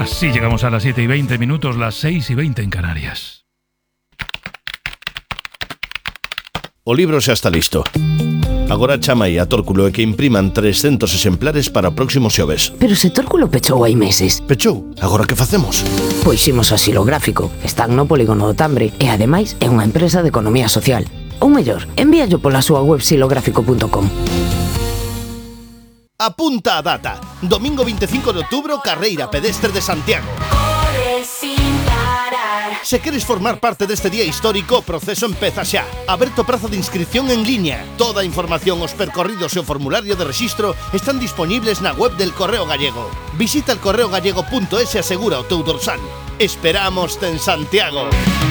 Así llegamos a las 7:20, las 6:20 en Canarias. O libro xa está listo. Agora chama aí a Tórculo e que impriman 300 exemplares para o próximo xoves. Pero se Tórculo pechou hai meses. Pechou? Agora que facemos? Pois imos a Xilográfico. Están no Polígono do Tambre e ademais é unha empresa de economía social. Ou mellor, envíallo pola súa web xilográfico.com. Apunta a data. Domingo 25 de outubro, carreira pedestre de Santiago. Se queres formar parte deste día histórico, o proceso empeza xa. Aberto prazo de inscripción en liña. Toda a información, os percorridos e o formulario de rexistro están disponibles na web del Correo Gallego. Visita el correogallego.es e asegura o teu dorsal. Esperámoste en Santiago.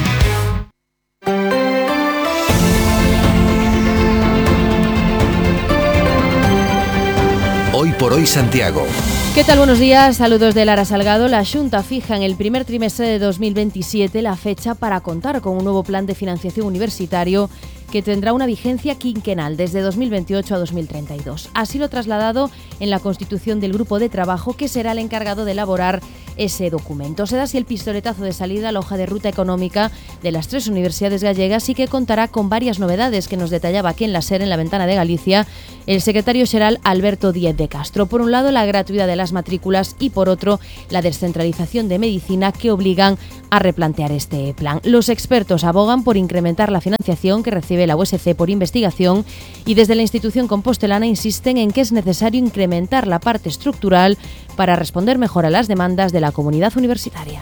Hoy por hoy Santiago. ¿Qué tal? Buenos días, saludos de Lara Salgado. La Xunta fija en el primer trimestre de 2027 la fecha para contar con un nuevo plan de financiación universitario que tendrá una vigencia quinquenal desde 2028 a 2032. Así lo ha trasladado en la constitución del grupo de trabajo que será el encargado de elaborar ese documento. Se da así el pistoletazo de salida a la hoja de ruta económica de las tres universidades gallegas y que contará con varias novedades que nos detallaba aquí en la SER, en la Ventana de Galicia, el secretario xeral Alberto Díez de Castro. Por un lado, la gratuidad de las matrículas y por otro, la descentralización de medicina que obligan a replantear este plan. Los expertos abogan por incrementar la financiación que recibe la USC por investigación y desde la institución compostelana insisten en que es necesario incrementar la parte estructural para responder mejor a las demandas de la comunidad universitaria.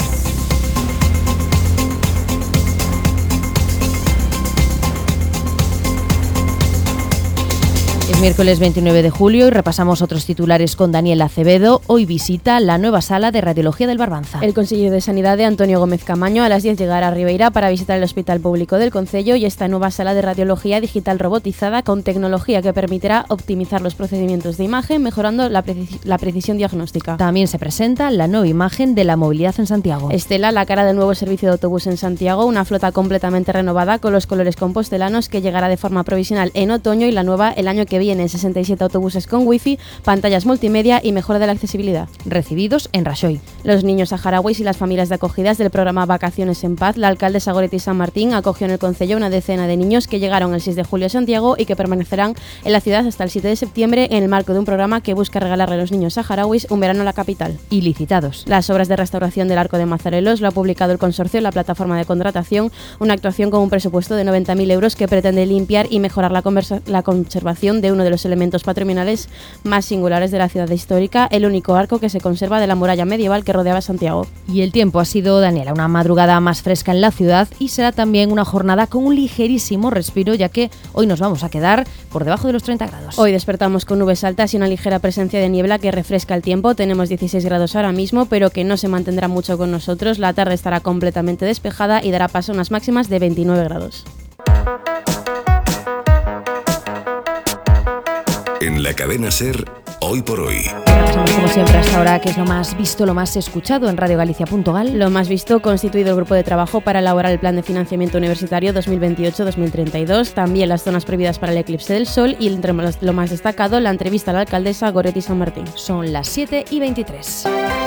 Es miércoles 29 de julio y repasamos otros titulares con Daniel Acevedo. Hoy visita la nueva sala de radiología del Barbanza. El consejero de Sanidade, Antonio Gómez Camaño, a las 10 llegará a Ribeira para visitar el Hospital Público del Concello y esta nueva sala de radiología digital robotizada con tecnología que permitirá optimizar los procedimientos de imagen, mejorando la precisión diagnóstica. También se presenta la nueva imagen de la movilidad en Santiago. Estela, la cara del nuevo servicio de autobús en Santiago, una flota completamente renovada con los colores compostelanos que llegará de forma provisional en otoño y la nueva el año que viene. 67 autobuses con wifi, pantallas multimedia y mejora de la accesibilidad. Recibidos en Raxoi. Los niños saharauis y las familias de acogidas del programa Vacaciones en Paz, la alcaldesa Goretti San Martín acogió en el concello una decena de niños que llegaron el 6 de julio a Santiago y que permanecerán en la ciudad hasta el 7 de septiembre en el marco de un programa que busca regalarle a los niños saharauis un verano en la capital. Y licitados. Las obras de restauración del Arco de Mazarelos lo ha publicado el consorcio en la plataforma de contratación, una actuación con un presupuesto de 90.000 euros que pretende limpiar y mejorar la conservación de uno de los elementos patrimoniales más singulares de la ciudad histórica, el único arco que se conserva de la muralla medieval que rodeaba Santiago. Y el tiempo ha sido, Daniela, una madrugada más fresca en la ciudad y será también una jornada con un ligerísimo respiro, ya que hoy nos vamos a quedar por debajo de los 30 grados. Hoy despertamos con nubes altas y una ligera presencia de niebla que refresca el tiempo. Tenemos 16 grados ahora mismo, pero que no se mantendrá mucho con nosotros. La tarde estará completamente despejada y dará paso a unas máximas de 29 grados. En la cadena SER, Hoy por Hoy. Como siempre hasta ahora, ¿qué es lo más visto, lo más escuchado en radiogalicia.gal? Lo más visto, constituido el grupo de trabajo para elaborar el plan de financiamiento universitario 2028-2032, también las zonas previstas para el eclipse del sol y entre lo más destacado, la entrevista a la alcaldesa Goretti San Martín. Son las 7:23.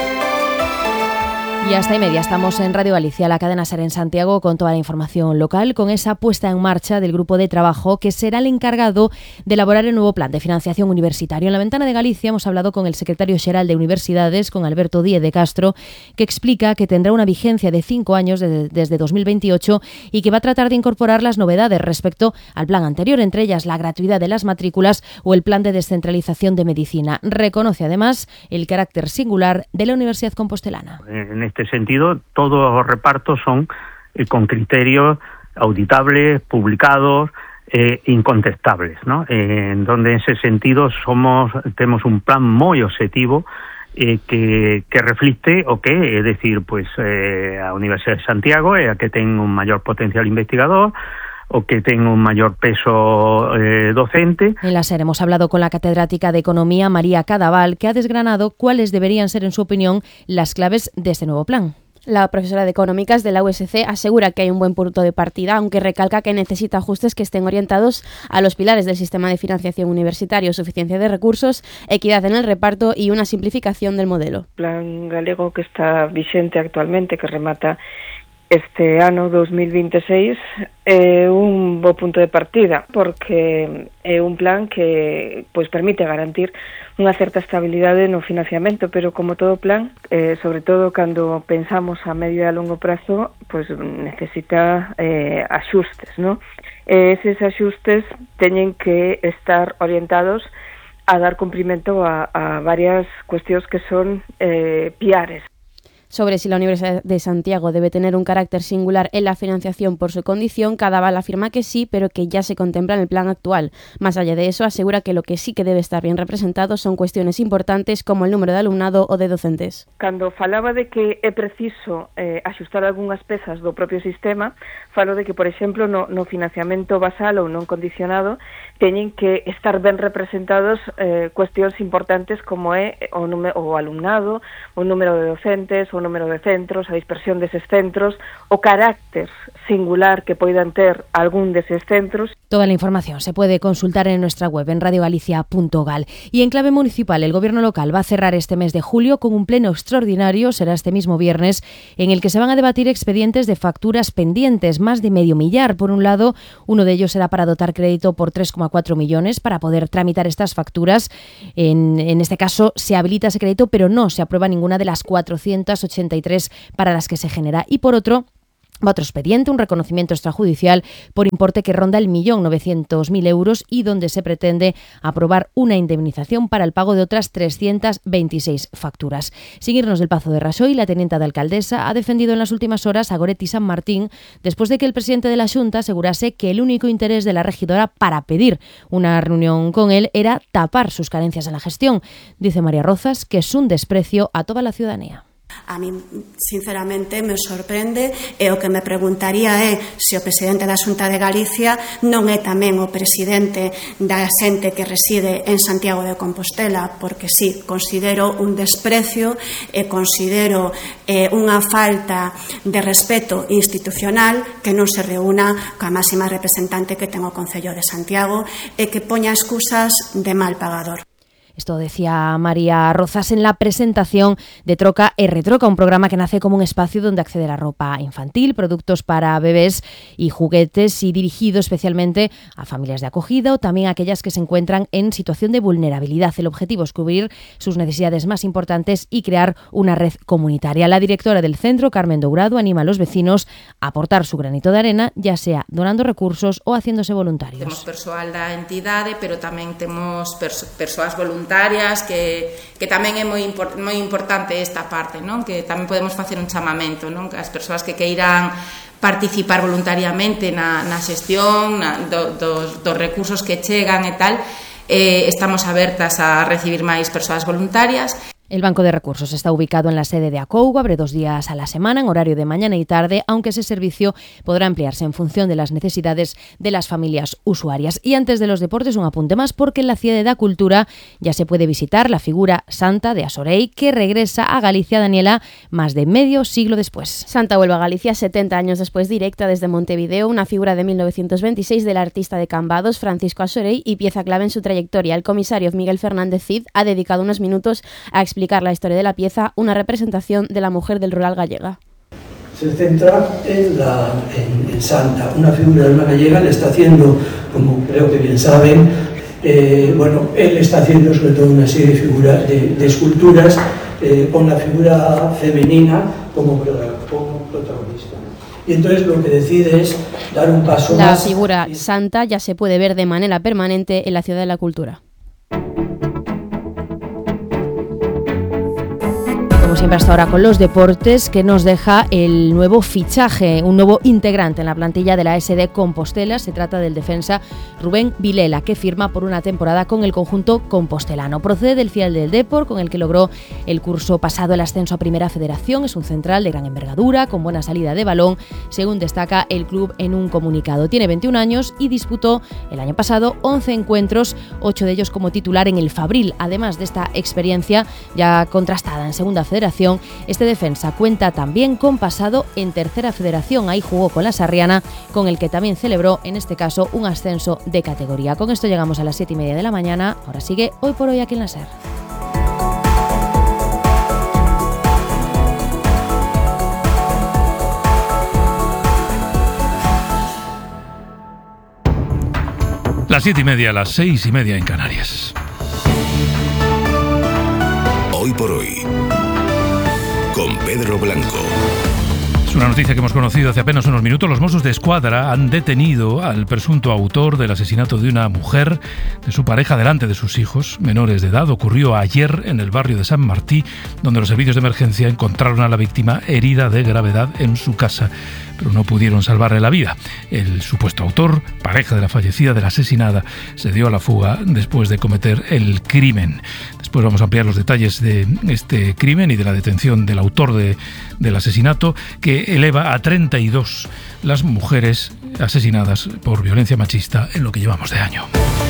Y hasta y media estamos en Radio Galicia, la cadena SER en Santiago, con toda la información local, con esa puesta en marcha del grupo de trabajo que será el encargado de elaborar el nuevo plan de financiación universitario. En la Ventana de Galicia hemos hablado con el secretario xeral de Universidades, con Alberto Díez de Castro, que explica que tendrá una vigencia de 5 años desde 2028 y que va a tratar de incorporar las novedades respecto al plan anterior, entre ellas la gratuidad de las matrículas o el plan de descentralización de medicina. Reconoce además el carácter singular de la Universidad Compostelana. En este sentido, todos los repartos son con criterios auditables, publicados, incontestables, ¿no? En donde en ese sentido tenemos un plan muy objetivo que reflicte o que, es decir, pues a Universidad de Santiago a que tenga un mayor potencial investigador o que tenga un mayor peso docente. En la SER hemos hablado con la catedrática de Economía, María Cadaval, que ha desgranado cuáles deberían ser, en su opinión, las claves de este nuevo plan. La profesora de Económicas de la USC asegura que hay un buen punto de partida, aunque recalca que necesita ajustes que estén orientados a los pilares del sistema de financiación universitario, suficiencia de recursos, equidad en el reparto y una simplificación del modelo. O plan galego que está vigente actualmente, que remata este ano 2026, é un bo punto de partida, porque é un plan que pois permite garantir unha certa estabilidade no financiamento, pero como todo plan, sobre todo cando pensamos a medio e a longo prazo, pois necesita axustes, ¿no? Eses axustes teñen que estar orientados a dar cumprimento a varias cuestións que son piares. Sobre si la Universidad de Santiago debe tener un carácter singular en la financiación por su condición, Cadaval afirma que sí, pero que ya se contempla en el plan actual. Más allá de eso, asegura que lo que sí que debe estar bien representado son cuestiones importantes como el número de alumnado o de docentes. Cando falaba de que é preciso axustar algunhas pezas do propio sistema, falo de que, por exemplo, no financiamento basal ou non condicionado, teñen que estar ben representados cuestións importantes como é o alumnado, o número de docentes, o número de centros, a dispersión deses centros, o carácter singular que poidan ter algún deses centros. Toda la información se puede consultar en nuestra web en radiogalicia.gal. Y en clave municipal, el Gobierno local va a cerrar este mes de julio con un pleno extraordinario, será este mismo viernes, en el que se van a debatir expedientes de facturas pendientes, más de medio millar. Por un lado, uno de ellos será para dotar crédito por 3,4 millones para poder tramitar estas facturas. En este caso, se habilita ese crédito, pero no se aprueba ninguna de las 483 para las que se genera. Y por otro, va otro expediente, un reconocimiento extrajudicial por importe que ronda el 1.900.000 euros y donde se pretende aprobar una indemnización para el pago de otras 326 facturas. Sin irnos del Pazo de Raxoi, la tenienta de alcaldesa ha defendido en las últimas horas a Goretti San Martín después de que el presidente de la Xunta asegurase que el único interés de la regidora para pedir una reunión con él era tapar sus carencias en la gestión. Dice María Rozas que es un desprecio a toda la ciudadanía. A mí, sinceramente, me sorprende e o que me preguntaría é se o presidente da Xunta de Galicia non é tamén o presidente da xente que reside en Santiago de Compostela, porque sí, considero un desprecio e considero unha falta de respeto institucional que non se reúna coa máxima representante que ten o Concello de Santiago e que poña excusas de mal pagador. Esto decía María Rozas en la presentación de Troca e Retroca, un programa que nace como un espacio donde acceder a ropa infantil, productos para bebés y juguetes, y dirigido especialmente a familias de acogida o también a aquellas que se encuentran en situación de vulnerabilidad. El objetivo es cubrir sus necesidades más importantes y crear una red comunitaria. La directora del centro, Carmen Dourado, anima a los vecinos a aportar su granito de arena, ya sea donando recursos o haciéndose voluntarios. Temos persoal da entidade, pero tamén temos persoas voluntarias que tamén é moi importante esta parte, non? Que tamén podemos facer un chamamento, non? Que as persoas que queiran participar voluntariamente na xestión dos recursos que chegan e tal, estamos abertas a recibir máis persoas voluntarias. El Banco de Recursos está ubicado en la sede de Acougo, abre 2 días a la semana en horario de mañana y tarde, aunque ese servicio podrá ampliarse en función de las necesidades de las familias usuarias. Y antes de los deportes, un apunte más, porque en la Cidade da Cultura ya se puede visitar la figura Santa de Asorei, que regresa a Galicia, Daniela, más de medio siglo después. Santa vuelve a Galicia 70 años después, directa desde Montevideo, una figura de 1926 del artista de Cambados, Francisco Asorei, y pieza clave en su trayectoria. El comisario Miguel Fernández Cid ha dedicado unos minutos a explicar la historia de la pieza, una representación de la mujer del rural gallega. Se centra en Santa, una figura de una gallega, le está haciendo, como creo que bien saben, él está haciendo sobre todo una serie de figuras, de esculturas con la figura femenina como protagonista. Y entonces lo que decide es dar un paso más. La figura Santa ya se puede ver de manera permanente en la Ciudad de la Cultura. Como siempre hasta ahora con los deportes, que nos deja el nuevo fichaje, un nuevo integrante en la plantilla de la SD Compostela. Se trata del defensa Rubén Vilela, que firma por una temporada con el conjunto compostelano. Procede del filial del Depor, con el que logró el curso pasado el ascenso a Primera Federación. Es un central de gran envergadura, con buena salida de balón, según destaca el club en un comunicado. Tiene 21 años y disputó el año pasado 11 encuentros, 8 de ellos como titular en el Fabril. Además de esta experiencia ya contrastada en Segunda Federación, Federación, este defensa cuenta también con pasado en Tercera Federación. Ahí jugó con la Sarriana, con el que también celebró, en este caso, un ascenso de categoría. Con esto llegamos a las 7:30 de la mañana. Ahora sigue Hoy por Hoy aquí en la SER. Las 7:30, las 6:30 en Canarias. Hoy por Hoy, con Pedro Blanco. Es una noticia que hemos conocido hace apenas unos minutos. Los Mossos de Escuadra han detenido al presunto autor del asesinato de una mujer, de su pareja, delante de sus hijos menores de edad. Ocurrió ayer en el barrio de San Martí, donde los servicios de emergencia encontraron a la víctima herida de gravedad en su casa, pero no pudieron salvarle la vida. El supuesto autor, pareja de la fallecida, de la asesinada, se dio a la fuga después de cometer el crimen. Después vamos a ampliar los detalles de este crimen y de la detención del autor del asesinato, que eleva a 32 las mujeres asesinadas por violencia machista en lo que llevamos de año.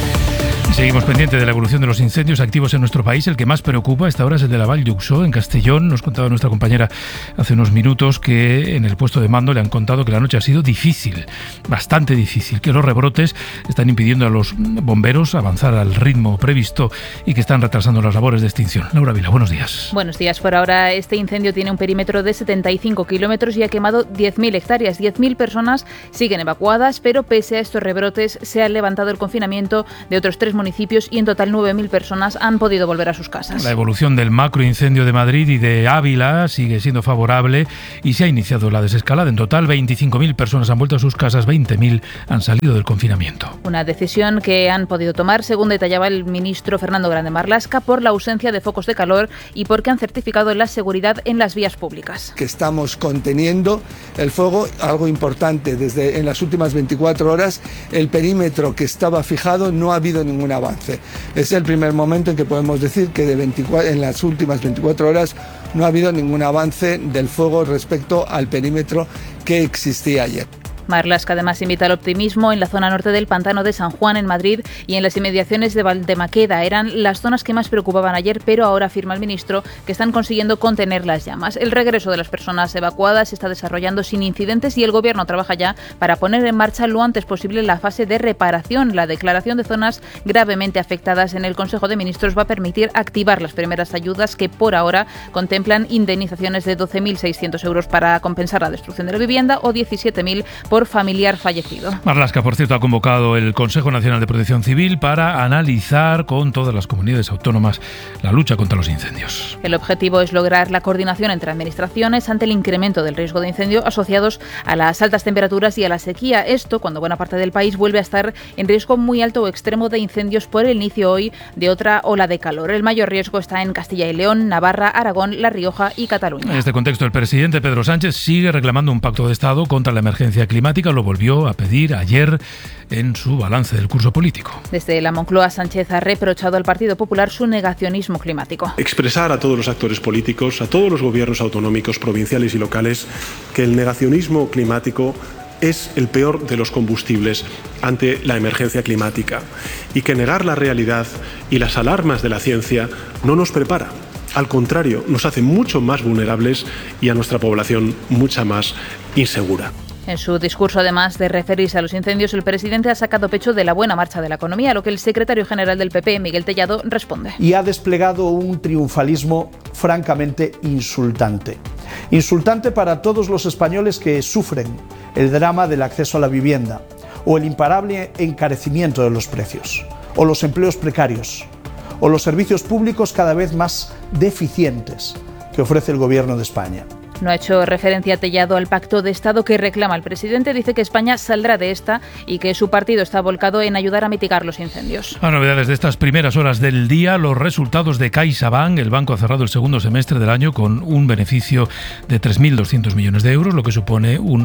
Y seguimos pendientes de la evolución de los incendios activos en nuestro país. El que más preocupa a esta hora es el de la Vall d'Uixó, en Castellón. Nos contaba nuestra compañera hace unos minutos que en el puesto de mando le han contado que la noche ha sido difícil, bastante difícil, que los rebrotes están impidiendo a los bomberos avanzar al ritmo previsto y que están retrasando las labores de extinción. Laura Vila, buenos días. Buenos días. Por ahora este incendio tiene un perímetro de 75 kilómetros y ha quemado 10.000 hectáreas. 10.000 personas siguen evacuadas, pero pese a estos rebrotes se ha levantado el confinamiento de otros 3 municipios y en total 9.000 personas han podido volver a sus casas. La evolución del macroincendio de Madrid y de Ávila sigue siendo favorable y se ha iniciado la desescalada. En total 25.000 personas han vuelto a sus casas, 20.000 han salido del confinamiento. Una decisión que han podido tomar, según detallaba el ministro Fernando Grande Marlaska, por la ausencia de focos de calor y porque han certificado la seguridad en las vías públicas. Que estamos conteniendo el fuego, algo importante, en las últimas 24 horas el perímetro que estaba fijado no ha habido ningún avance. Es el primer momento en que podemos decir que en las últimas 24 horas no ha habido ningún avance del fuego respecto al perímetro que existía ayer. Marlaska además invita al optimismo en la zona norte del Pantano de San Juan, en Madrid, y en las inmediaciones de Valdemaqueda. Eran las zonas que más preocupaban ayer, pero ahora afirma el ministro que están consiguiendo contener las llamas. El regreso de las personas evacuadas se está desarrollando sin incidentes y el Gobierno trabaja ya para poner en marcha lo antes posible la fase de reparación. La declaración de zonas gravemente afectadas en el Consejo de Ministros va a permitir activar las primeras ayudas que por ahora contemplan indemnizaciones de 12.600 euros para compensar la destrucción de la vivienda o 17.000 por familiar fallecido. Marlaska, por cierto, ha convocado el Consejo Nacional de Protección Civil para analizar con todas las comunidades autónomas la lucha contra los incendios. El objetivo es lograr la coordinación entre administraciones ante el incremento del riesgo de incendio asociados a las altas temperaturas y a la sequía. Esto cuando buena parte del país vuelve a estar en riesgo muy alto o extremo de incendios por el inicio hoy de otra ola de calor. El mayor riesgo está en Castilla y León, Navarra, Aragón, La Rioja y Cataluña. En este contexto, el presidente Pedro Sánchez sigue reclamando un pacto de Estado contra la emergencia climática. Lo volvió a pedir ayer en su balance del curso político. Desde la Moncloa, Sánchez ha reprochado al Partido Popular su negacionismo climático. Expresar a todos los actores políticos, a todos los gobiernos autonómicos, provinciales y locales, que el negacionismo climático es el peor de los combustibles ante la emergencia climática y que negar la realidad y las alarmas de la ciencia no nos prepara. Al contrario, nos hace mucho más vulnerables y a nuestra población mucha más insegura. En su discurso, además de referirse a los incendios, el presidente ha sacado pecho de la buena marcha de la economía, a lo que el secretario general del PP, Miguel Tellado, responde. Y ha desplegado un triunfalismo francamente insultante. Insultante para todos los españoles que sufren el drama del acceso a la vivienda, o el imparable encarecimiento de los precios, o los empleos precarios, o los servicios públicos cada vez más deficientes que ofrece el Gobierno de España. No ha hecho referencia Tellado al pacto de Estado que reclama el presidente. Dice que España saldrá de esta y que su partido está volcado en ayudar a mitigar los incendios. A novedades de estas primeras horas del día, los resultados de CaixaBank. El banco ha cerrado el segundo semestre del año con un beneficio de 3.200 millones de euros, lo que supone un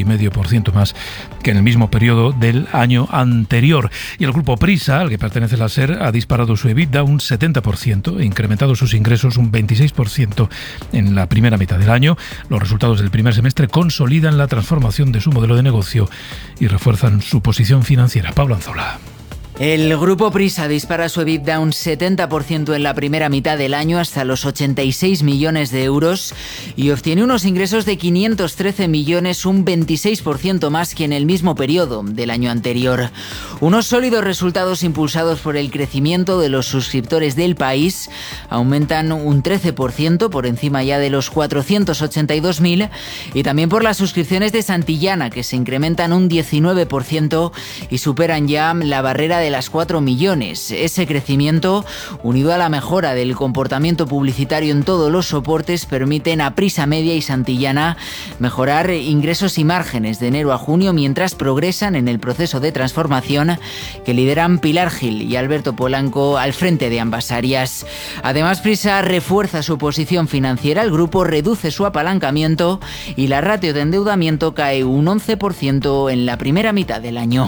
8,5% más que en el mismo periodo del año anterior. Y el grupo Prisa, al que pertenece la SER, ha disparado su EBITDA un 70% e incrementado sus ingresos un 26% en la primera mitad del año. Los resultados del primer semestre consolidan la transformación de su modelo de negocio y refuerzan su posición financiera. Pablo Anzola. El grupo Prisa dispara su EBITDA un 70% en la primera mitad del año hasta los 86 millones de euros y obtiene unos ingresos de 513 millones, un 26% más que en el mismo periodo del año anterior. Unos sólidos resultados impulsados por el crecimiento de los suscriptores del país, aumentan un 13% por encima ya de los 482.000 y también por las suscripciones de Santillana, que se incrementan un 19% y superan ya la barrera de las 4 millones. Ese crecimiento, unido a la mejora del comportamiento publicitario en todos los soportes, permiten a Prisa Media y Santillana mejorar ingresos y márgenes de enero a junio, mientras progresan en el proceso de transformación que lideran Pilar Gil y Alberto Polanco al frente de ambas áreas. Además, Prisa refuerza su posición financiera, el grupo reduce su apalancamiento y la ratio de endeudamiento cae un 11% en la primera mitad del año.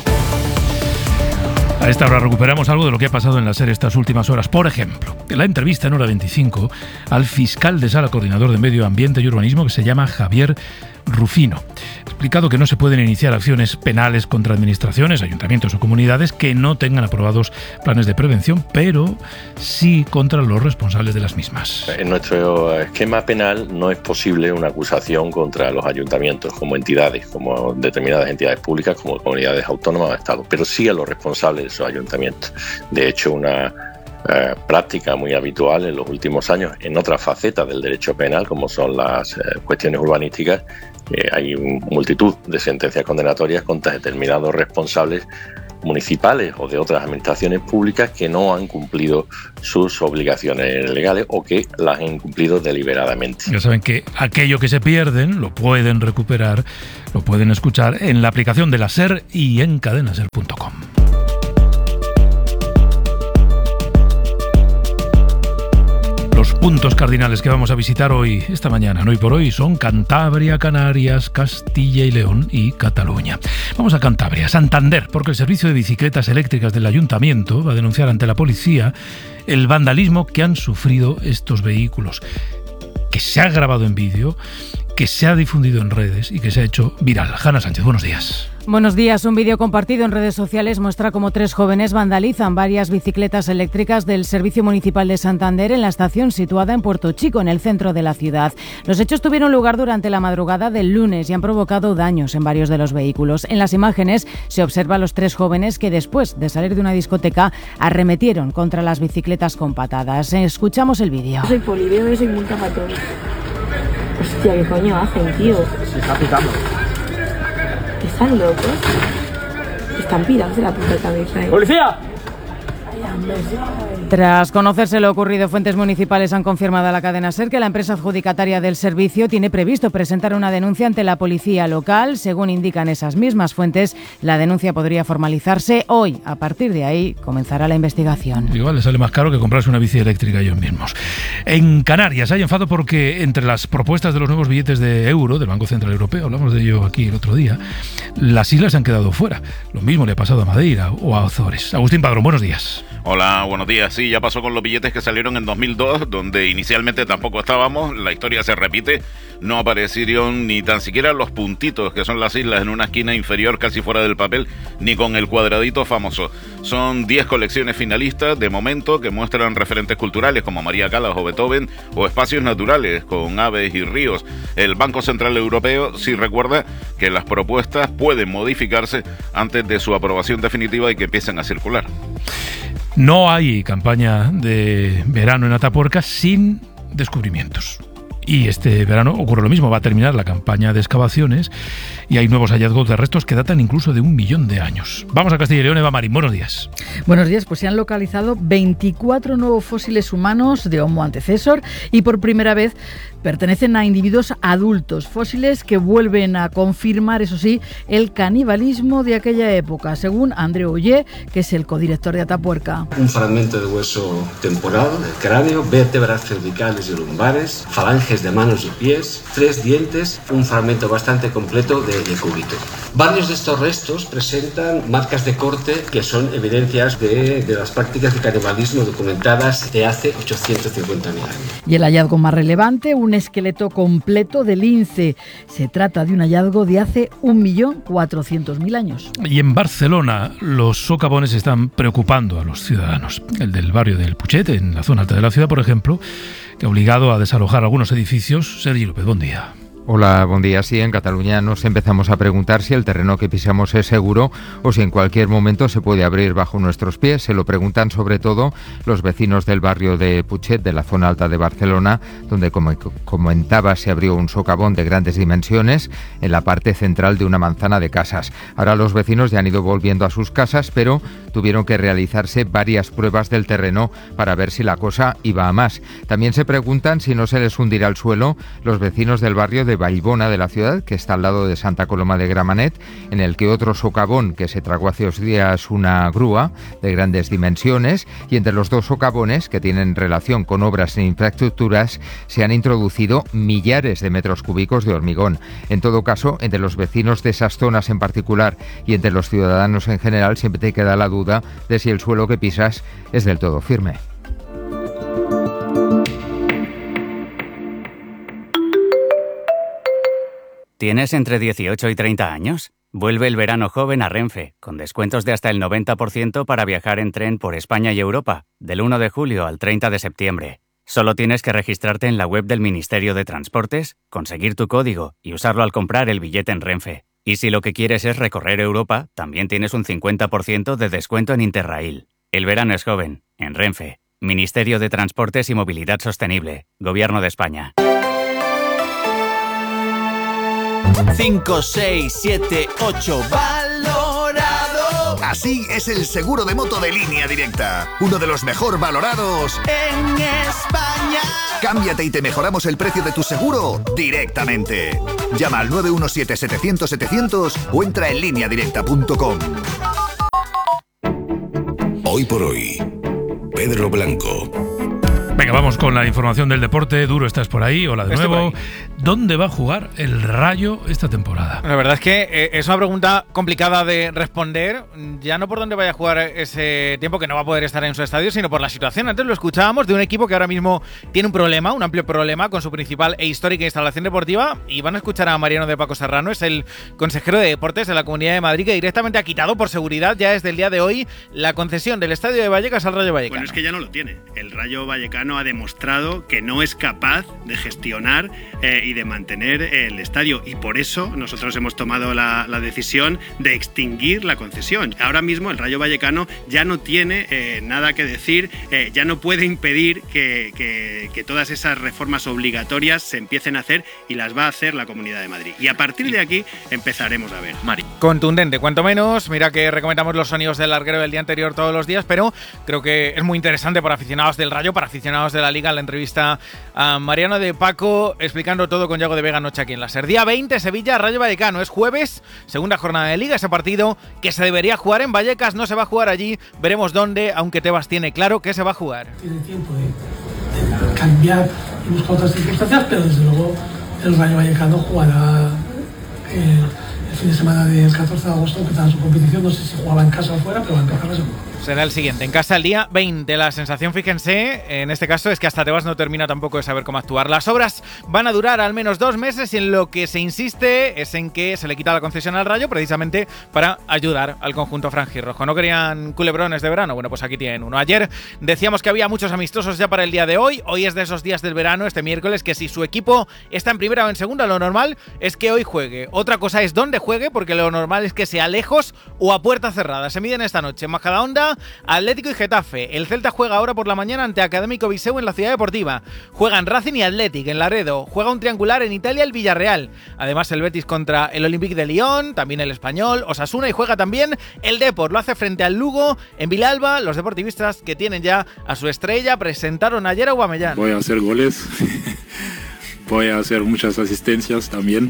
A esta hora recuperamos algo de lo que ha pasado en la SER estas últimas horas. Por ejemplo, la entrevista en Hora 25 al fiscal de sala coordinador de Medio Ambiente y Urbanismo, que se llama Javier Rufino. Ha explicado que no se pueden iniciar acciones penales contra administraciones, ayuntamientos o comunidades que no tengan aprobados planes de prevención, pero sí contra los responsables de las mismas. En nuestro esquema penal no es posible una acusación contra los ayuntamientos como entidades, como determinadas entidades públicas, como comunidades autónomas o Estado, pero sí a los responsables de esos ayuntamientos. De hecho, una práctica muy habitual en los últimos años en otras facetas del derecho penal, como son las cuestiones urbanísticas, hay multitud de sentencias condenatorias contra determinados responsables municipales o de otras administraciones públicas que no han cumplido sus obligaciones legales o que las han incumplido deliberadamente. Ya saben que aquello que se pierden lo pueden recuperar, lo pueden escuchar en la aplicación de la SER y en cadenaser.com. Los puntos cardinales que vamos a visitar hoy, esta mañana, en Hoy por Hoy, son Cantabria, Canarias, Castilla y León y Cataluña. Vamos a Cantabria, Santander, porque el servicio de bicicletas eléctricas del ayuntamiento va a denunciar ante la policía el vandalismo que han sufrido estos vehículos, que se ha grabado en vídeo, que se ha difundido en redes y que se ha hecho viral. Hanna Sánchez, buenos días. Buenos días. Un vídeo compartido en redes sociales muestra cómo 3 jóvenes vandalizan varias bicicletas eléctricas del Servicio Municipal de Santander en la estación situada en Puerto Chico, en el centro de la ciudad. Los hechos tuvieron lugar durante la madrugada del lunes y han provocado daños en varios de los vehículos. En las imágenes se observa a los 3 jóvenes que, después de salir de una discoteca, arremetieron contra las bicicletas con patadas. Escuchamos el vídeo. Soy poli, veo eso y multa para todos. Hostia, ¿qué coño hacen, tío? Se está picando. ¿Están locos? Están pirados de la puta cabeza, ¿eh? ¡Policía! Tras conocerse lo ocurrido, fuentes municipales han confirmado a la cadena SER que la empresa adjudicataria del servicio tiene previsto presentar una denuncia ante la policía local. Según indican esas mismas fuentes, la denuncia podría formalizarse hoy. A partir de ahí comenzará la investigación. Igual le sale más caro que comprarse una bici eléctrica ellos mismos. En Canarias hay enfado porque entre las propuestas de los nuevos billetes de euro del Banco Central Europeo, hablamos de ello aquí el otro día, las islas han quedado fuera. Lo mismo le ha pasado a Madeira o a Azores. Agustín Padrón, buenos días. Hola, buenos días. Sí, ya pasó con los billetes que salieron en 2002, donde inicialmente tampoco estábamos. La historia se repite. No aparecieron ni tan siquiera los puntitos, que son las islas, en una esquina inferior casi fuera del papel, ni con el cuadradito famoso. Son 10 colecciones finalistas de momento que muestran referentes culturales como María Callas o Beethoven, o espacios naturales con aves y ríos. El Banco Central Europeo sí recuerda que las propuestas pueden modificarse antes de su aprobación definitiva y que empiecen a circular. No hay campaña de verano en Atapuerca sin descubrimientos. Y este verano ocurre lo mismo, va a terminar la campaña de excavaciones y hay nuevos hallazgos de restos que datan incluso de 1 millón de años. Vamos a Castilla y León, Eva Marín, buenos días. Buenos días, pues se han localizado 24 nuevos fósiles humanos de Homo antecesor y por primera vez pertenecen a individuos adultos, fósiles que vuelven a confirmar, eso sí, el canibalismo de aquella época, según Andreu Ollé, que es el codirector de Atapuerca. Un fragmento de hueso temporal del cráneo, vértebras cervicales y lumbares, falanges de manos y pies, 3 dientes, un fragmento bastante completo de cúbito. Varios de estos restos presentan marcas de corte que son evidencias de las prácticas de canibalismo documentadas de hace 850.000 años. Y el hallazgo más relevante, un un esqueleto completo de lince. Se trata de un hallazgo de hace 1.400.000 años. Y en Barcelona los socavones están preocupando a los ciudadanos. El del barrio del Putxet, en la zona alta de la ciudad, por ejemplo, que ha obligado a desalojar algunos edificios. Sergi López, buen día. Hola, buen día. Sí, en Cataluña nos empezamos a preguntar si el terreno que pisamos es seguro o si en cualquier momento se puede abrir bajo nuestros pies. Se lo preguntan sobre todo los vecinos del barrio de Putxet, de la zona alta de Barcelona, donde, como comentaba, se abrió un socavón de grandes dimensiones en la parte central de una manzana de casas. Ahora los vecinos ya han ido volviendo a sus casas, pero tuvieron que realizarse varias pruebas del terreno para ver si la cosa iba a más. También se preguntan si no se les hundirá el suelo los vecinos del barrio de Vallbona de la ciudad, que está al lado de Santa Coloma de Gramenet, en el que otro socavón que se tragó hace 2 días una grúa de grandes dimensiones, y entre los dos socavones, que tienen relación con obras e infraestructuras, se han introducido millares de metros cúbicos de hormigón. En todo caso, entre los vecinos de esas zonas en particular y entre los ciudadanos en general, siempre te queda la duda de si el suelo que pisas es del todo firme. ¿Tienes entre 18 y 30 años? Vuelve el verano joven a Renfe, con descuentos de hasta el 90% para viajar en tren por España y Europa, del 1 de julio al 30 de septiembre. Solo tienes que registrarte en la web del Ministerio de Transportes, conseguir tu código y usarlo al comprar el billete en Renfe. Y si lo que quieres es recorrer Europa, también tienes un 50% de descuento en Interrail. El verano es joven, en Renfe. Ministerio de Transportes y Movilidad Sostenible, Gobierno de España. 5, 6, 7, 8, valorado. Así es el seguro de moto de Línea Directa, uno de los mejor valorados en España. Cámbiate y te mejoramos el precio de tu seguro directamente. Llama al 917-700-700 o entra en lineadirecta.com. Hoy por hoy, Pedro Blanco. Venga, vamos con la información del deporte. Duro, estás por ahí. Hola de nuevo. ¿Dónde va a jugar el Rayo esta temporada? La verdad es que es una pregunta complicada de responder, ya no por dónde vaya a jugar ese tiempo, que no va a poder estar en su estadio, sino por la situación. Antes lo escuchábamos de un equipo que ahora mismo tiene un problema, un amplio problema con su principal e histórica instalación deportiva, y van a escuchar a Mariano de Paco Serrano, es el consejero de Deportes de la Comunidad de Madrid, que directamente ha quitado por seguridad ya desde el día de hoy la concesión del Estadio de Vallecas al Rayo Vallecano. Bueno, es que ya no lo tiene. El Rayo Vallecano ha demostrado que no es capaz de gestionar y de mantener el estadio, y por eso nosotros hemos tomado la decisión de extinguir la concesión. Ahora mismo el Rayo Vallecano ya no tiene nada que decir, ya no puede impedir que todas esas reformas obligatorias se empiecen a hacer, y las va a hacer la Comunidad de Madrid. Y a partir de aquí empezaremos a ver. Mari. Contundente, cuanto menos. Mira que recomendamos los sonidos del larguero del día anterior todos los días, pero creo que es muy interesante para aficionados del Rayo, para aficionados de la Liga, la entrevista a Mariano de Paco explicando todo con Yago de Vega anoche aquí en la SER. Día 20, Sevilla, Rayo Vallecano. Es jueves, segunda jornada de Liga. Ese partido que se debería jugar en Vallecas no se va a jugar allí. Veremos dónde, aunque Tebas tiene claro que se va a jugar. Tiene tiempo de cambiar y buscar otras circunstancias, pero desde luego el Rayo Vallecano jugará el fin de semana del 14 de agosto, empezará su competición. No sé si jugaba en casa o fuera, pero va a empezar la segunda. Será el siguiente, en casa el día 20. La sensación, fíjense, en este caso es que hasta Tebas no termina tampoco de saber cómo actuar. Las obras van a durar al menos 2 meses y en lo que se insiste es en que se le quita la concesión al Rayo precisamente para ayudar al conjunto franjirrojo. ¿No querían culebrones de verano? Bueno, pues aquí tienen uno. Ayer decíamos que había muchos amistosos ya para el día de hoy. Hoy es de esos días del verano, este miércoles, que si su equipo está en primera o en segunda, lo normal es que hoy juegue. Otra cosa es dónde juegue, porque lo normal es que sea lejos o a puerta cerrada. Se miden esta noche en Majadahonda, Atlético y Getafe. El Celta juega ahora por la mañana ante Académico Viseu en la Ciudad Deportiva. Juegan Racing y Athletic en Laredo. Juega un triangular en Italia el Villarreal. Además el Betis contra el Olympique de Lyon, también el Español, Osasuna, y juega también el Depor. Lo hace frente al Lugo en Vilalba. Los deportivistas que tienen ya a su estrella presentaron ayer a Aubameyang. Voy a hacer goles, voy a hacer muchas asistencias también.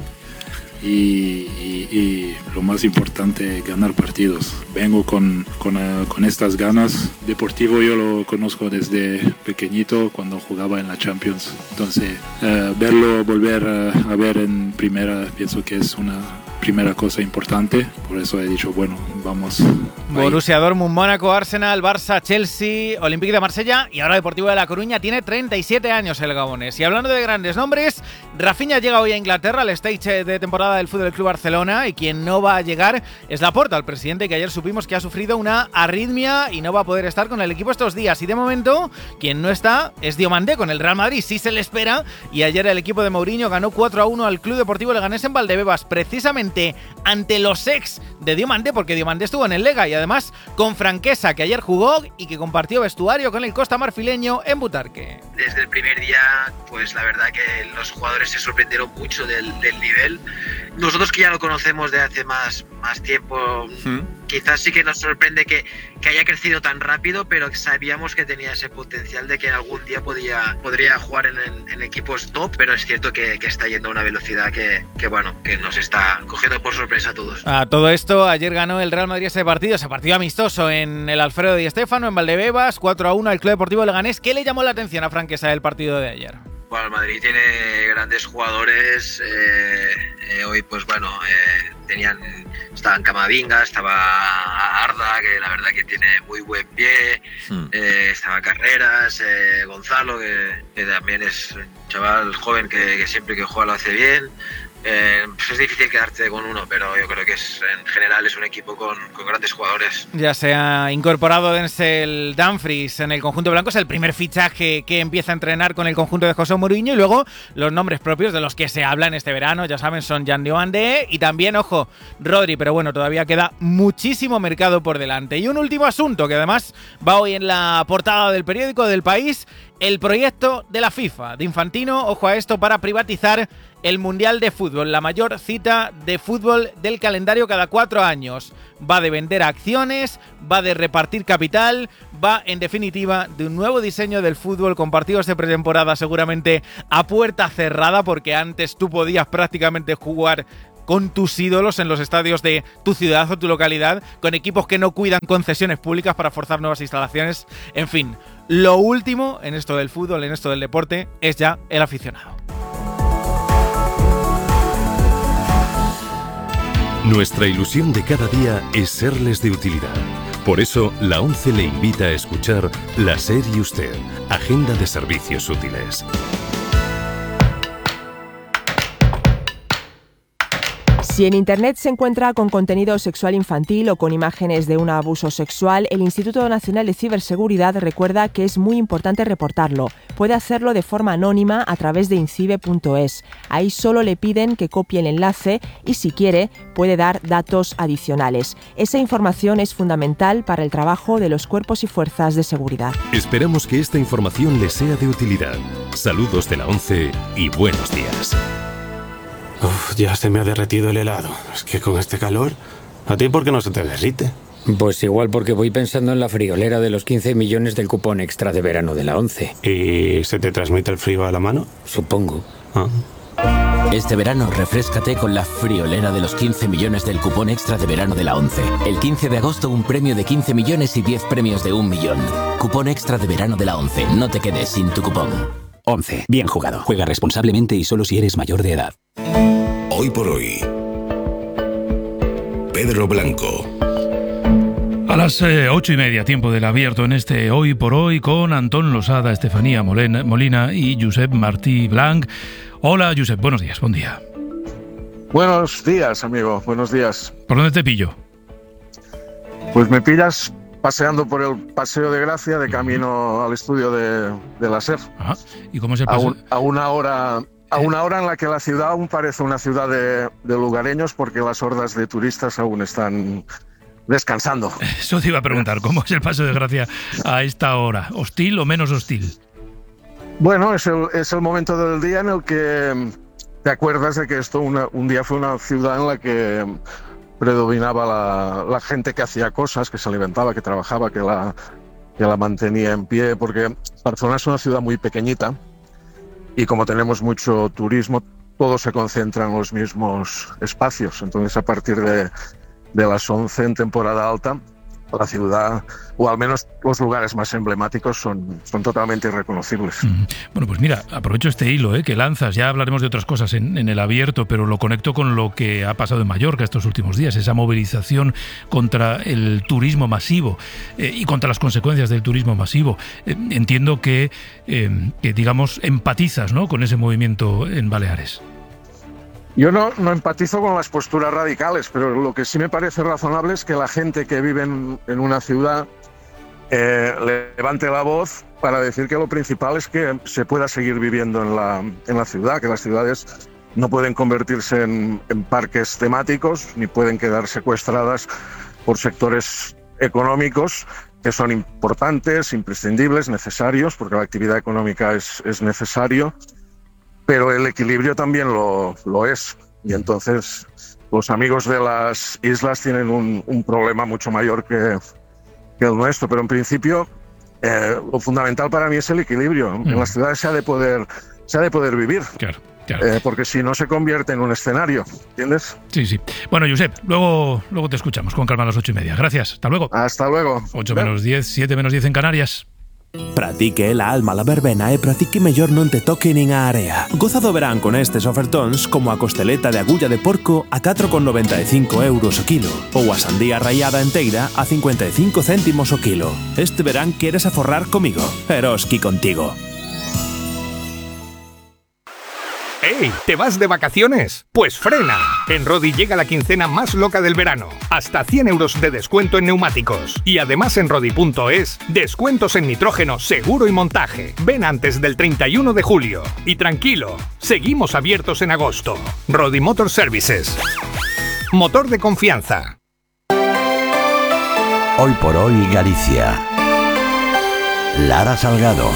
Y lo más importante, ganar partidos. Vengo con estas ganas. Deportivo yo lo conozco desde pequeñito, cuando jugaba en la Champions. Entonces, verlo volver a ver en primera, pienso que es una primera cosa importante. Por eso he dicho, bueno, vamos Borussia Dortmund, Mónaco, Arsenal, Barça, Chelsea, Olympique de Marsella y ahora Deportivo de La Coruña. Tiene 37 años el gabonés. Y hablando de grandes nombres, Rafinha llega hoy a Inglaterra al stage de temporada del Fútbol Club Barcelona, y quien no va a llegar es Laporta, el presidente, que ayer supimos que ha sufrido una arritmia y no va a poder estar con el equipo estos días. Y de momento, quien no está es Diomandé con el Real Madrid. Sí se le espera, y ayer el equipo de Mourinho ganó 4-1 al Club Deportivo Leganés en Valdebebas, precisamente ante los ex de Diomandé, porque Diomandé estuvo en el Lega, y además con Franquesa, que ayer jugó y que compartió vestuario con el Costa Marfileño en Butarque. Desde el primer día, pues la verdad que los jugadores se sorprendieron mucho del nivel. Nosotros, que ya lo conocemos de hace más tiempo, quizás sí que nos sorprende que haya crecido tan rápido, pero sabíamos que tenía ese potencial de que algún día podría jugar en equipos top, pero es cierto que está yendo a una velocidad que nos está cogiendo por sorpresa a todos. A todo esto, ayer ganó el Real Madrid ese partido amistoso en el Alfredo Di Stéfano, en Valdebebas, 4-1 al Club Deportivo Leganés. ¿Qué le llamó la atención a Franquesa del partido de ayer? Bueno, el Madrid tiene grandes jugadores. Hoy, pues bueno, estaban Camavinga, estaba Arda, que la verdad que tiene muy buen pie, estaba Carreras, Gonzalo, que también es un chaval joven que siempre que juega lo hace bien. Pues es difícil quedarte con uno, pero yo creo que en general es un equipo con grandes jugadores. Ya se ha incorporado Denzel Dumfries en el conjunto blanco, es el primer fichaje que empieza a entrenar con el conjunto de José Mourinho, y luego los nombres propios de los que se habla en este verano, ya saben, son Jan Diomandé y también, ojo, Rodri, pero bueno, todavía queda muchísimo mercado por delante. Y un último asunto que además va hoy en la portada del periódico del País: el proyecto de la FIFA, de Infantino, ojo a esto, para privatizar el Mundial de Fútbol, la mayor cita de fútbol del calendario cada 4 años. Va de vender acciones, va de repartir capital, va, en definitiva, de un nuevo diseño del fútbol con partidos de pretemporada seguramente a puerta cerrada, porque antes tú podías prácticamente jugar con tus ídolos en los estadios de tu ciudad o tu localidad, con equipos que no cuidan concesiones públicas para forzar nuevas instalaciones. En fin, lo último en esto del fútbol, en esto del deporte, es ya el aficionado. Nuestra ilusión de cada día es serles de utilidad. Por eso, la ONCE le invita a escuchar La SER y Usted, Agenda de Servicios Útiles. Si en Internet se encuentra con contenido sexual infantil o con imágenes de un abuso sexual, el Instituto Nacional de Ciberseguridad recuerda que es muy importante reportarlo. Puede hacerlo de forma anónima a través de incibe.es. Ahí solo le piden que copie el enlace y, si quiere, puede dar datos adicionales. Esa información es fundamental para el trabajo de los cuerpos y fuerzas de seguridad. Esperamos que esta información les sea de utilidad. Saludos de la ONCE y buenos días. Uf, ya se me ha derretido el helado. Es que con este calor, ¿a ti por qué no se te derrite? Pues igual porque voy pensando en la friolera de los 15 millones del cupón extra de verano de la ONCE. ¿Y se te transmite el frío a la mano? Supongo. Este verano refréscate con la friolera de los 15 millones del cupón extra de verano de la ONCE. El 15 de agosto un premio de 15 millones y 10 premios de 1 millón. Cupón extra de verano de la ONCE. No te quedes sin tu cupón. ONCE. Bien jugado. Juega responsablemente y solo si eres mayor de edad. Hoy por hoy, Pedro Blanco. A las 8:30, tiempo del abierto en este Hoy por Hoy, con Antón Losada, Estefanía Molina y Josep Martí Blanc. Hola, Josep, buenos días, buen día. Buenos días, amigo, buenos días. ¿Por dónde te pillo? Pues me pillas paseando por el Paseo de Gracia, de camino al estudio de la SER. Ajá. ¿Y cómo es el paseo? A una hora en la que la ciudad aún parece una ciudad de lugareños, porque las hordas de turistas aún están descansando. Eso te iba a preguntar, ¿cómo es el Paseo de Gracia a esta hora? ¿Hostil o menos hostil? Bueno, es el momento del día en el que te acuerdas de que esto un día fue una ciudad en la que predominaba la gente que hacía cosas, que se alimentaba, que trabajaba, que la mantenía en pie, porque Barcelona es una ciudad muy pequeñita y como tenemos mucho turismo, todo se concentra en los mismos espacios. Entonces, a partir de las 11 en temporada alta, la ciudad, o al menos los lugares más emblemáticos, son totalmente irreconocibles. Bueno, pues mira, aprovecho este hilo que lanzas, ya hablaremos de otras cosas en el abierto, pero lo conecto con lo que ha pasado en Mallorca estos últimos días, esa movilización contra el turismo masivo y contra las consecuencias del turismo masivo. Entiendo que digamos, empatizas, ¿no?, con ese movimiento en Baleares. Yo no empatizo con las posturas radicales, pero lo que sí me parece razonable es que la gente que vive en una ciudad levante la voz para decir que lo principal es que se pueda seguir viviendo en la ciudad, que las ciudades no pueden convertirse en parques temáticos, ni pueden quedar secuestradas por sectores económicos que son importantes, imprescindibles, necesarios, porque la actividad económica es necesario, pero el equilibrio también lo es. Y entonces los amigos de las islas tienen un problema mucho mayor que el nuestro, pero en principio lo fundamental para mí es el equilibrio. En las ciudades se ha de poder vivir. Claro. Porque si no se convierte en un escenario, ¿entiendes? Sí. Bueno, Josep, luego te escuchamos con calma a las 8:30. Gracias, hasta luego. Hasta luego. 8 menos 10, 7 menos 10 en Canarias. Practique la alma la verbena e practique mellor non te toque nin a area. Goza do verán con estes ofertóns como a costeleta de agulla de porco a 4,95 euros o kilo ou a sandía rallada enteira a 55 céntimos o kilo. Este verán queres aforrar comigo. Eroski contigo. ¡Ey! ¿Te vas de vacaciones? ¡Pues frena! En Rodi llega la quincena más loca del verano. Hasta 100 euros de descuento en neumáticos. Y además en Rodi.es, descuentos en nitrógeno, seguro y montaje. Ven antes del 31 de julio. Y tranquilo, seguimos abiertos en agosto. Rodi Motor Services. Motor de confianza. Hoy por hoy Galicia. Lara Salgado.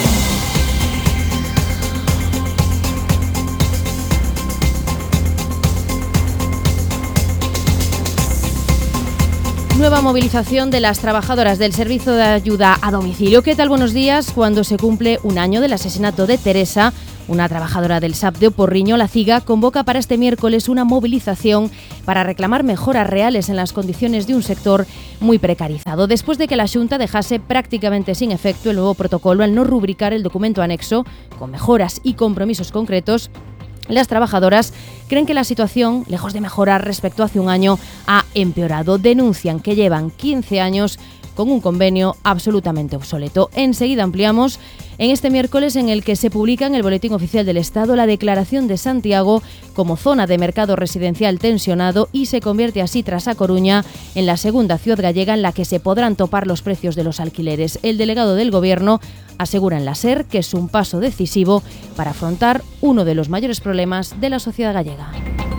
Nueva movilización de las trabajadoras del Servicio de Ayuda a Domicilio. ¿Qué tal? Buenos días. Cuando se cumple un año del asesinato de Teresa, una trabajadora del SAP de Oporriño, La Ciga, convoca para este miércoles una movilización para reclamar mejoras reales en las condiciones de un sector muy precarizado. Después de que la Xunta dejase prácticamente sin efecto el nuevo protocolo al no rubricar el documento anexo con mejoras y compromisos concretos, las trabajadoras creen que la situación, lejos de mejorar respecto a hace un año, ha empeorado. Denuncian que llevan 15 años con un convenio absolutamente obsoleto. Enseguida ampliamos en este miércoles en el que se publica en el Boletín Oficial del Estado la declaración de Santiago como zona de mercado residencial tensionado y se convierte así tras A Coruña en la segunda ciudad gallega en la que se podrán topar los precios de los alquileres. El delegado del Gobierno asegura en la SER que es un paso decisivo para afrontar uno de los mayores problemas de la sociedad gallega.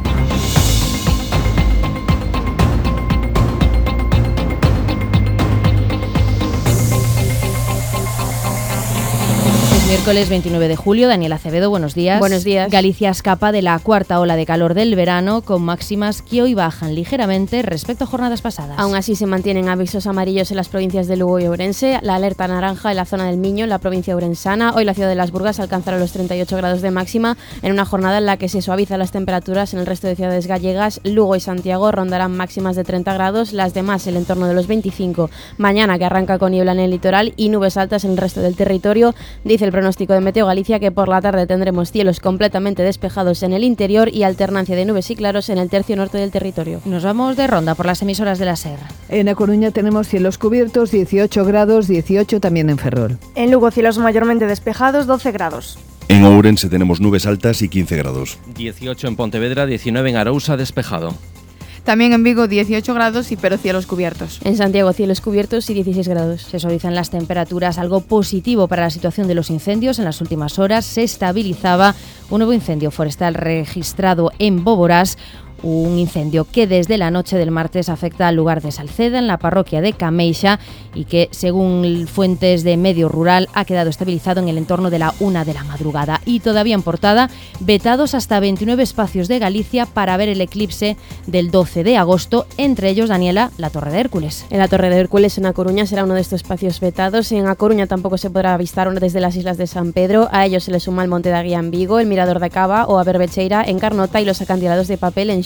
Miércoles 29 de julio, Daniel Acevedo, buenos días. Buenos días. Galicia escapa de la cuarta ola de calor del verano, con máximas que hoy bajan ligeramente respecto a jornadas pasadas. Aún así se mantienen avisos amarillos en las provincias de Lugo y Ourense, la alerta naranja en la zona del Miño, en la provincia ourensana. Hoy la ciudad de Las Burgas alcanzará los 38 grados de máxima en una jornada en la que se suavizan las temperaturas en el resto de ciudades gallegas. Lugo y Santiago rondarán máximas de 30 grados, las demás el entorno de los 25. Mañana, que arranca con niebla en el litoral y nubes altas en el resto del territorio, dice el pronóstico de Meteo Galicia que por la tarde tendremos cielos completamente despejados en el interior y alternancia de nubes y claros en el tercio norte del territorio. Nos vamos de ronda por las emisoras de la SER. En A Coruña tenemos cielos cubiertos, 18 grados, 18 también en Ferrol. En Lugo cielos mayormente despejados, 12 grados. En Ourense tenemos nubes altas y 15 grados. 18 en Pontevedra, 19 en Arousa, despejado. También en Vigo 18 grados pero cielos cubiertos. En Santiago cielos cubiertos y 16 grados. Se suavizan las temperaturas, algo positivo para la situación de los incendios. En las últimas horas se estabilizaba un nuevo incendio forestal registrado en Boborás. Un incendio que desde la noche del martes afecta al lugar de Salceda, en la parroquia de Cameixa, y que, según fuentes de medio rural, ha quedado estabilizado en el entorno de la 1 de la madrugada. Y todavía en portada, vetados hasta 29 espacios de Galicia para ver el eclipse del 12 de agosto, entre ellos, Daniela, la Torre de Hércules. En la Torre de Hércules, en A Coruña, será uno de estos espacios vetados. En A Coruña tampoco se podrá avistar desde las islas de San Pedro. A ellos se le suma el Monte de Aguía en Vigo, el Mirador de Cava o a Berbecheira en Carnota y los acantilados de papel en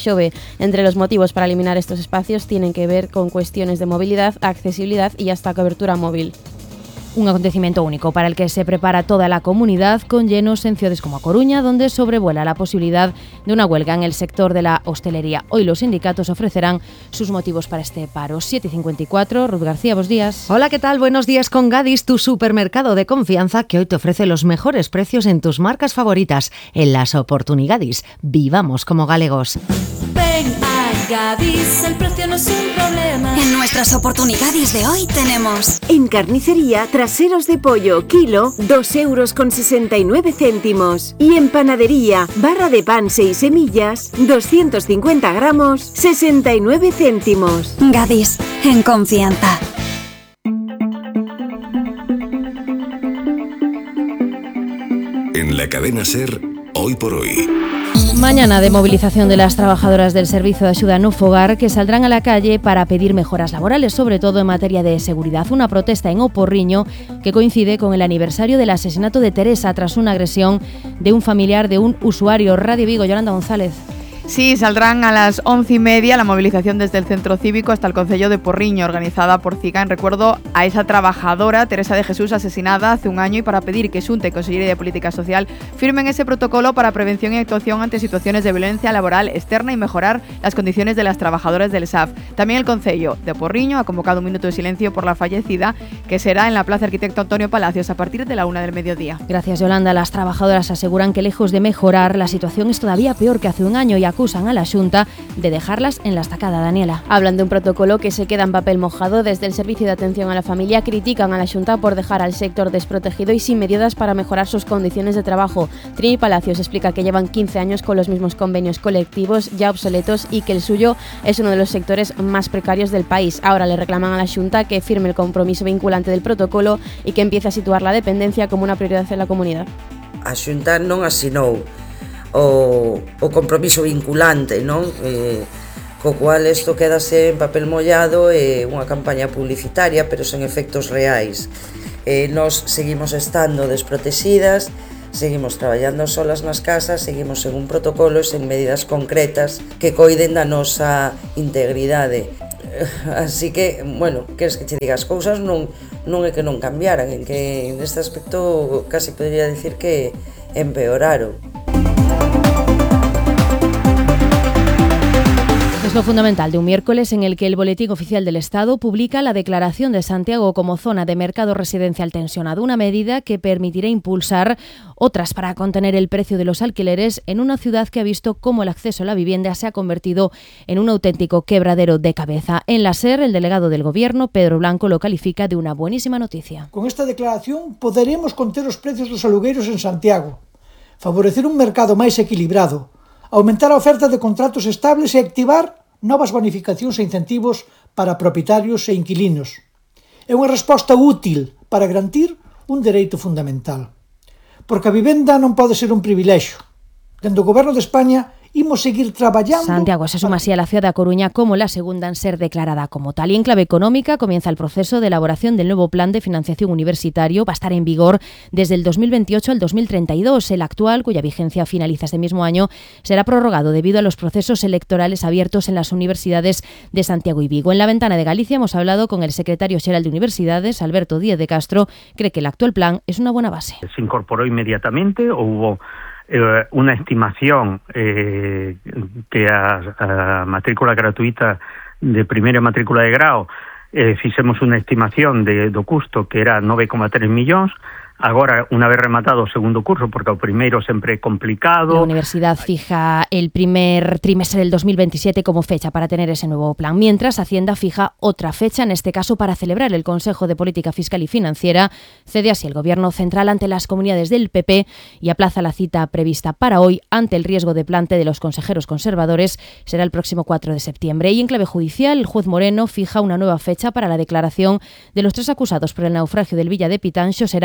Xove. Entre los motivos para eliminar estos espacios tienen que ver con cuestiones de movilidad, accesibilidad y hasta cobertura móvil. Un acontecimiento único para el que se prepara toda la comunidad, con llenos en ciudades como A Coruña, donde sobrevuela la posibilidad de una huelga en el sector de la hostelería. Hoy los sindicatos ofrecerán sus motivos para este paro. 7:54, Ruth García, buenos días. Hola, ¿qué tal? Buenos días con Gadis, tu supermercado de confianza que hoy te ofrece los mejores precios en tus marcas favoritas. En las oportunidades, vivamos como galegos. Ven a Gadis, el precio no es un problema. En nuestras oportunidades de hoy tenemos... En carnicería, traseros de pollo, kilo, 2,69 €. Y en panadería, barra de pan 6 semillas, 250 gramos, 69 céntimos. Gadis, en confianza. En la cadena SER, hoy por hoy. Mañana de movilización de las trabajadoras del Servicio de Ayuda no Fogar, que saldrán a la calle para pedir mejoras laborales, sobre todo en materia de seguridad. Una protesta en O Porriño que coincide con el aniversario del asesinato de Teresa tras una agresión de un familiar de un usuario. Radio Vigo, Yolanda González. Sí, saldrán a las 11:30 la movilización desde el Centro Cívico hasta el Concello de Porriño, organizada por CIGA en recuerdo a esa trabajadora, Teresa de Jesús, asesinada hace un año, y para pedir que Xunta y Consellería de Política Social firmen ese protocolo para prevención y actuación ante situaciones de violencia laboral externa y mejorar las condiciones de las trabajadoras del SAF. También el Concello de Porriño ha convocado un minuto de silencio por la fallecida, que será en la Plaza Arquitecto Antonio Palacios a partir de la 1 del mediodía. Gracias, Yolanda. Las trabajadoras aseguran que lejos de mejorar, la situación es todavía peor que hace un año y acusan a la Xunta de dejarlas en la estacada. Daniela. Hablan de un protocolo que se queda en papel mojado. Desde el Servicio de Atención a la Familia critican a la Xunta por dejar al sector desprotegido y sin medidas para mejorar sus condiciones de trabajo. Trini Palacios explica que llevan 15 años con los mismos convenios colectivos ya obsoletos y que el suyo es uno de los sectores más precarios del país. Ahora le reclaman a la Xunta que firme el compromiso vinculante del protocolo y que empiece a situar la dependencia como una prioridad en la comunidad. A Xunta non asinou o compromiso vinculante, non? Co cual isto quedase en papel mollado e unha campaña publicitaria, pero sen efectos reais. Nos seguimos estando desprotegidas, seguimos traballando solas nas casas, seguimos en un protocolo e sen medidas concretas que coiden da nosa integridade. Así que, bueno, queres que te diga, as cousas non é que non cambiaran, en que neste aspecto casi podría dicir que empeoraron. Es lo fundamental de un miércoles en el que el Boletín Oficial del Estado publica la declaración de Santiago como zona de mercado residencial tensionado, una medida que permitirá impulsar otras para contener el precio de los alquileres en una ciudad que ha visto cómo el acceso a la vivienda se ha convertido en un auténtico quebradero de cabeza. En la SER, el delegado del Gobierno, Pedro Blanco, lo califica de una buenísima noticia. Con esta declaración poderemos conter os precios dos alugueiros en Santiago, favorecer un mercado máis equilibrado, aumentar a oferta de contratos estables e activar novas bonificacións e incentivos para propietarios e inquilinos. É unha resposta útil para garantir un dereito fundamental. Porque a vivenda non pode ser un privilexio. Dende o Goberno de España imos seguir traballando... Santiago se suma así a la ciudad de A Coruña como la segunda en ser declarada como tal. Y en clave económica comienza el proceso de elaboración del nuevo plan de financiación universitario. Va a estar en vigor desde el 2028 al 2032. El actual, cuya vigencia finaliza este mismo año, será prorrogado debido a los procesos electorales abiertos en las universidades de Santiago y Vigo. En la ventana de Galicia hemos hablado con el secretario xeral de Universidades, Alberto Díez de Castro. Cree que el actual plan es una buena base. Se incorporó inmediatamente o hubo una estimación que a matrícula gratuita de primeira matrícula de grao fixemos unha estimación do custo que era 9,3 millóns. Agora, unha vez rematado o segundo curso, porque o primeiro sempre é complicado. La universidad fija el primer trimestre del 2027 como fecha para tener ese nuevo plan, mientras Hacienda fija otra fecha, en este caso para celebrar el Consejo de Política Fiscal y Financiera. Cede así el Gobierno central ante las comunidades del PP y aplaza la cita prevista para hoy ante el riesgo de plante de los consejeros conservadores. Será el próximo 4 de septiembre. Y en clave judicial, el juez Moreno fija una nueva fecha para la declaración de los 3 acusados por el naufragio del Villa de Pitanxo. Será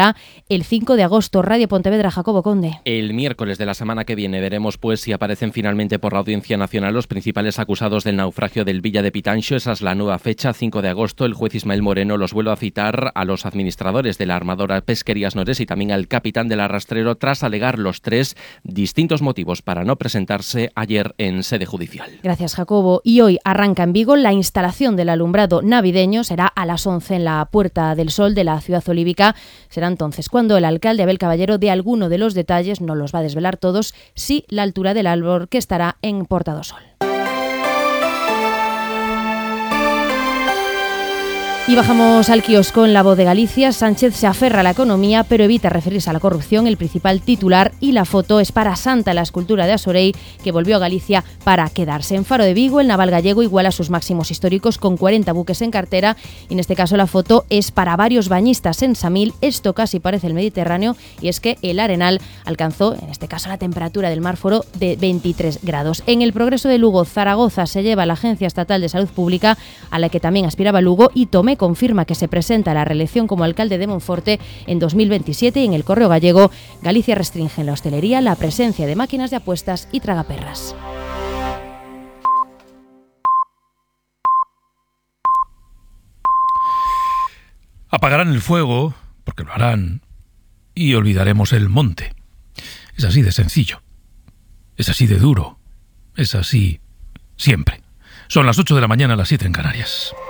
el 5 de agosto. Radio Pontevedra, Jacobo Conde. El miércoles de la semana que viene veremos pues si aparecen finalmente por la Audiencia Nacional los principales acusados del naufragio del Villa de Pitanxo. Esa es la nueva fecha, 5 de agosto. El juez Ismael Moreno los vuelve a citar a los administradores de la armadora Pesquerías Nores y también al capitán del arrastrero, tras alegar los tres distintos motivos para no presentarse ayer en sede judicial. Gracias, Jacobo. Y hoy arranca en Vigo la instalación del alumbrado navideño. Será a las 11 en la Puerta del Sol de la ciudad olívica. Será entonces cuando el alcalde Abel Caballero dé alguno de los detalles, no los va a desvelar todos, sí la altura del árbol que estará en Porta do Sol. Y bajamos al kiosco en La Voz de Galicia. Sánchez se aferra a la economía, pero evita referirse a la corrupción. El principal titular y la foto es para Santa, la escultura de Asorei, que volvió a Galicia para quedarse. En Faro de Vigo, el naval gallego iguala sus máximos históricos con 40 buques en cartera. Y en este caso la foto es para varios bañistas en Samil. Esto casi parece el Mediterráneo, y es que el Arenal alcanzó, en este caso, la temperatura del Mar Foro de 23 grados. En el Progreso de Lugo, Zaragoza se lleva la Agencia Estatal de Salud Pública, a la que también aspiraba Lugo, y Tomé confirma que se presenta a la reelección como alcalde de Monforte en 2027. Y en el Correo Gallego, Galicia restringe en la hostelería la presencia de máquinas de apuestas y tragaperras. Apagarán el fuego, porque lo harán, y olvidaremos el monte. Es así de sencillo. Es así de duro. Es así siempre. Son las 8 de la mañana, las 7 en Canarias.